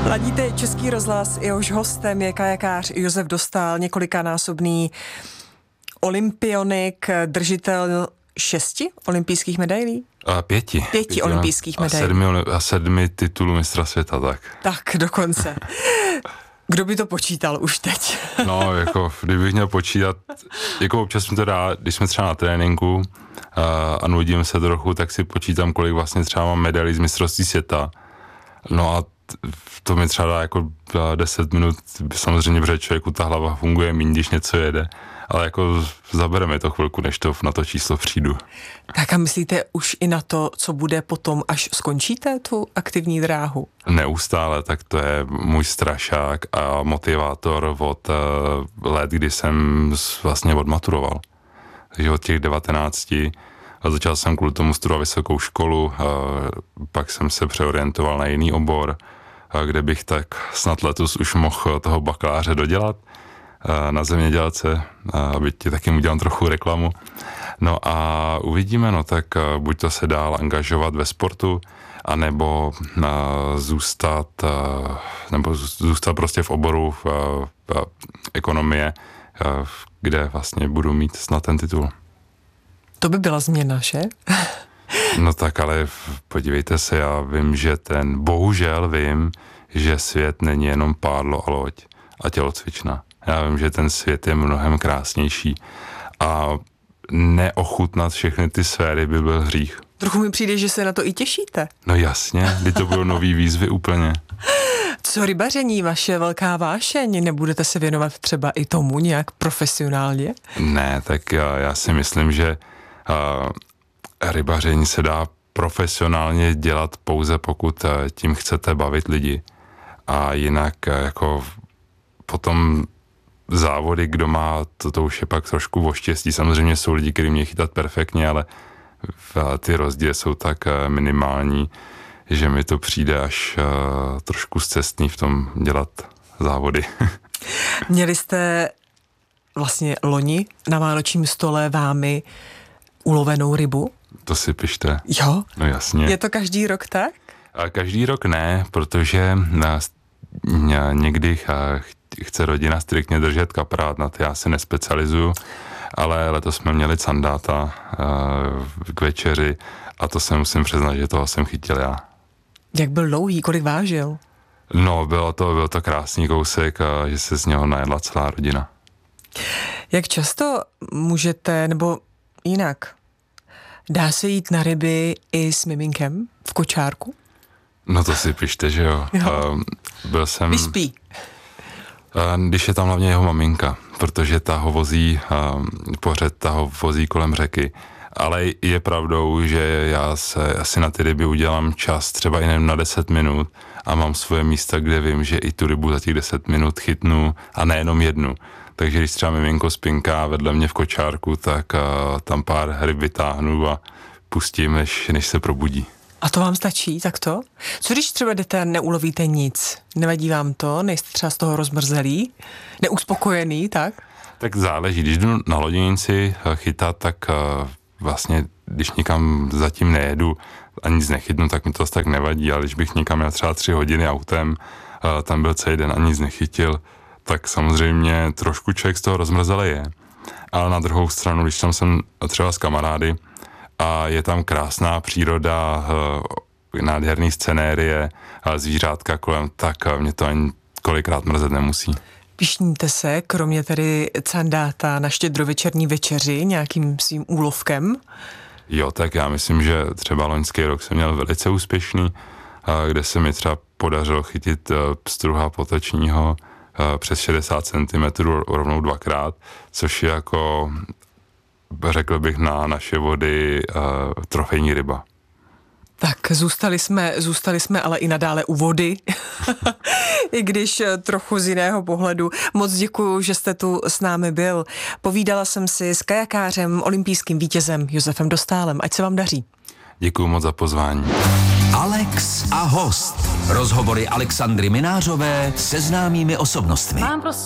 Ladíte Český rozhlas, jehož hostem je kajakář Josef Dostál, několikanásobný olympionik, držitel 6 olympijských medailí? 5 olympijských medailí. A 7 titulů mistra světa, tak. Tak, dokonce. Kdo by to počítal už teď? No, jako, kdybych měl počítat, jako občas mi to dá, když jsme třeba na tréninku a nudím se trochu, tak si počítám, kolik vlastně třeba mám medailí z mistrovství světa. No a to mi třeba dá jako 10 minut, samozřejmě, protože člověku ta hlava funguje méně, když něco jede, ale jako zabere mi to chvilku, než to na to číslo přijdu. Tak a myslíte už i na to, co bude potom, až skončíte tu aktivní dráhu? Neustále, tak to je můj strašák a motivátor od let, kdy jsem vlastně odmaturoval. Takže od těch 19 a začal jsem kvůli tomu studovat vysokou školu, pak jsem se přeorientoval na jiný obor, kde bych tak snad letos už mohl toho bakaláře dodělat na zemědělce, aby ti taky udělám trochu reklamu. No a uvidíme, no tak buď to se dál angažovat ve sportu, anebo zůstat prostě v oboru ekonomie, kde vlastně budu mít snad ten titul. To by byla změna, že? No tak ale podívejte se, já vím, bohužel vím, že svět není jenom pádlo a loď a tělocvična. Já vím, že ten svět je mnohem krásnější a neochutnat všechny ty sféry by byl hřích. Trochu mi přijde, že se na to i těšíte. No jasně, kdy to budou nový výzvy úplně. Co rybaření, vaše velká vášeň? Nebudete se věnovat třeba i tomu nějak profesionálně? Ne, tak já si myslím, že rybaření se dá profesionálně dělat pouze pokud tím chcete bavit lidi. A jinak jako potom závody, kdo má, to už je pak trošku o štěstí. Samozřejmě jsou lidi, kteří mě chytat perfektně, ale ty rozdíly jsou tak minimální, že mi to přijde až trošku scestný v tom dělat závody. Měli jste vlastně loni na vánočním stole vámi ulovenou rybu? To si pište. Jo? No jasně. Je to každý rok tak? A každý rok ne, protože někdy chce rodina striktně držet kaprát, na to já se nespecializuju, ale letos jsme měli candáta k večeři a to se musím přiznat, že toho jsem chytil já. Jak byl dlouhý, kolik vážil? No, byl to krásný kousek, že se z něho najedla celá rodina. Jak často můžete, nebo jinak, dá se jít na ryby i s miminkem v kočárku? No to si pište, že jo. Byl jsem... Vyspí. Když je tam hlavně jeho maminka, protože ta ho vozí, ta ho vozí kolem řeky. Ale je pravdou, že já asi na ty ryby udělám čas třeba i na 10 minut a mám svoje místa, kde vím, že i tu rybu za těch 10 minut chytnu a nejenom jednu. Takže když třeba miminko spinká vedle mě v kočárku, tak tam pár ryb vytáhnu a pustím, než se probudí. A to vám stačí takto? Co když třeba jdete a neulovíte nic? Nevadí vám to? Nejste třeba z toho rozmrzelý? Neuspokojený, tak? Tak záleží. Když jdu na loděnici chytat, tak vlastně, když nikam zatím nejedu a nic nechytnu, tak mi to tak nevadí, ale když bych někam měl třeba 3 hodiny autem, tam byl celý den a nic nechytil, tak samozřejmě trošku člověk z toho rozmrzelý je. Ale na druhou stranu, když tam jsem třeba s kamarády a je tam krásná příroda, nádherný scenérie a zvířátka kolem, tak mě to ani kolikrát mrzet nemusí. Pišníte se, kromě tedy candáta, na štědrovečerní večeři nějakým svým úlovkem? Jo, tak já myslím, že třeba loňský rok jsem měl velice úspěšný, kde se mi třeba podařilo chytit pstruha potočního přes 60 cm rovnou 2krát, což je jako, řekl bych, na naše vody trofejní ryba. Tak zůstali jsme ale i nadále u vody, i když trochu z jiného pohledu. Moc děkuju, že jste tu s námi byl. Povídala jsem si s kajakářem, olympijským vítězem Josefem Dostálem. Ať se vám daří. Děkuju moc za pozvání. Alex a host. Rozhovory Alexandry Minářové se známými osobnostmi.